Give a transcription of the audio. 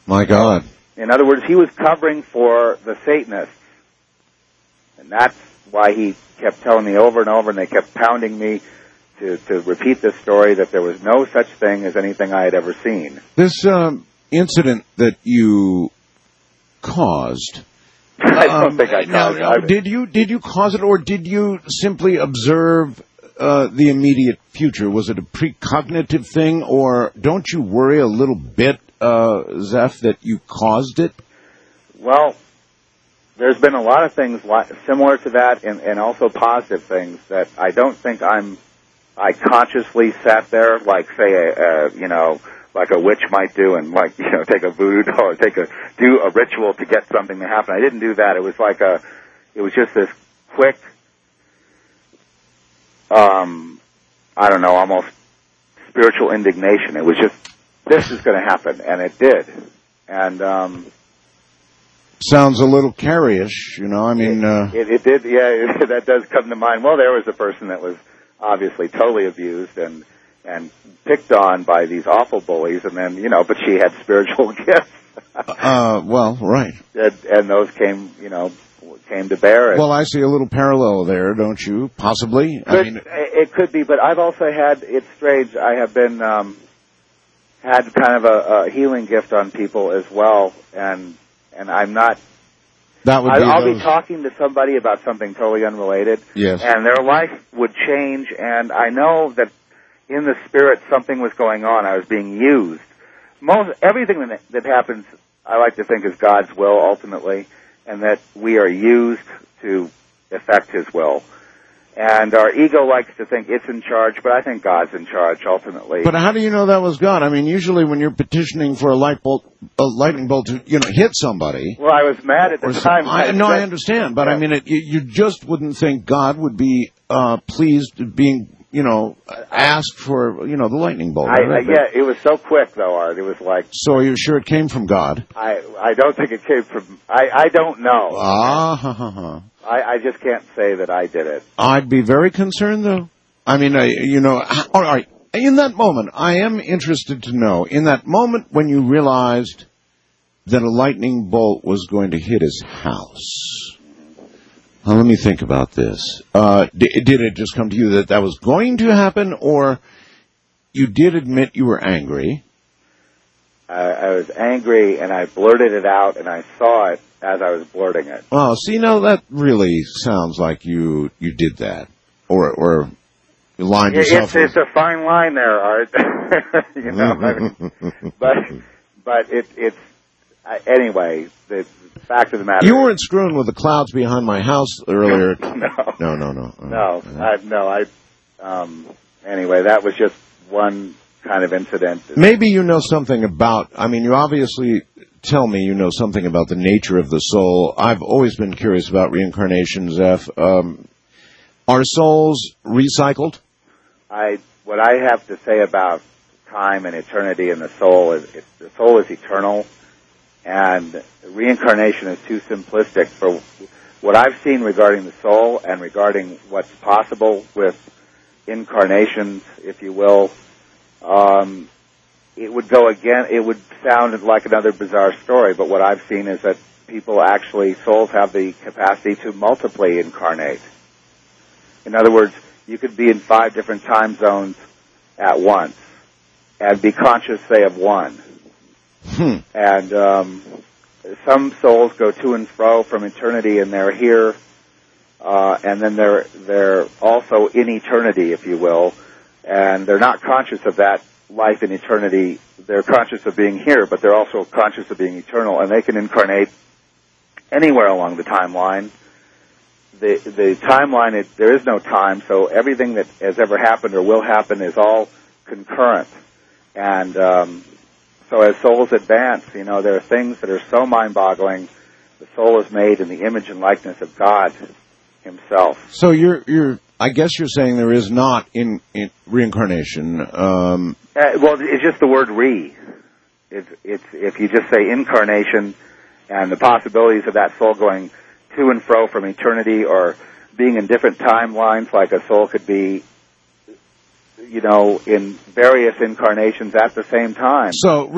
My God. In other words, he was covering for the Satanists. And that's why he kept telling me over and over, and they kept pounding me to repeat this story, that there was no such thing as anything I had ever seen. This incident that you caused... I don't think I caused it. Did you cause it, or did you simply observe the immediate future? Was it a precognitive thing, or don't you worry a little bit, Zeph, that you caused it? Well, there's been a lot of things similar to that, and also positive things that I don't think I consciously sat there, like, say, like a witch might do, and take a voodoo doll or do a ritual to get something to happen. I didn't do that. It was it was just this quick, I don't know, almost spiritual indignation. It was just, this is going to happen, and it did. And sounds a little carryish, I mean. It did, yeah. That does come to mind. Well, there was a person that was obviously totally abused and picked on by these awful bullies, and then, but she had spiritual gifts. Well, right. And those came to bear. Well, I see a little parallel there, don't you? Possibly. It could be, but I've also had, it's strange, I have been, had kind of a healing gift on people as well, and I'm not, I'll be talking to somebody about something totally unrelated, yes, and their life would change, and I know that in the spirit something was going on. I was being used. Everything that happens, I like to think, is God's will ultimately, and that we are used to effect His will. And our ego likes to think it's in charge, but I think God's in charge ultimately. But how do you know that was God? I mean, usually when you're petitioning for a lightning bolt to, hit somebody. Well, I was mad at the time. I understand, but I mean, you just wouldn't think God would be pleased being, asked for, the lightning bolt. Yeah, it was so quick though, Art. It was like. So are you sure it came from God? I don't think it came from. I don't know. I just can't say that I did it. I'd be very concerned, though. I mean, all right. In that moment, I am interested to know, in that moment when you realized that a lightning bolt was going to hit his house. Now, let me think about this. Did it just come to you that was going to happen, or you did admit you were angry? I was angry, and I blurted it out, and I saw it as I was blurting it. Oh, see, now that really sounds like you did that, or you lined yourself. It's a fine line there, Art. But it's anyway. The fact of the matter. You weren't screwing with the clouds behind my house earlier. No. Anyway, that was just one kind of incident. Maybe you know something about. I mean, you obviously tell me you know something about the nature of the soul. I've always been curious about reincarnation, Zeph. Are souls recycled? What I have to say about time and eternity and the soul is the soul is eternal, and reincarnation is too simplistic for what I've seen regarding the soul and regarding what's possible with incarnations, if you will. It would go again. It would sound like another bizarre story, but what I've seen is that souls have the capacity to multiply incarnate. In other words, you could be in 5 different time zones at once and be conscious, say, of one. And some souls go to and fro from eternity, and they're here, and then they're also in eternity, if you will, and they're not conscious of that life in eternity. They're conscious of being here, but they're also conscious of being eternal, and they can incarnate anywhere along the timeline. The timeline, there is no time, so everything that has ever happened or will happen is all concurrent. And so as souls advance, there are things that are so mind-boggling. The soul is made in the image and likeness of God Himself. So I guess you're saying there is not in reincarnation. Well, it's just the word "re." If you just say incarnation and the possibilities of that soul going to and fro from eternity or being in different timelines, like a soul could be, in various incarnations at the same time. So